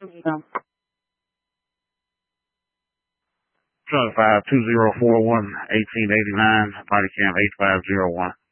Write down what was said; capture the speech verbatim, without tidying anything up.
Charlie five two zero four one eighteen eighty nine body cam eight five zero one.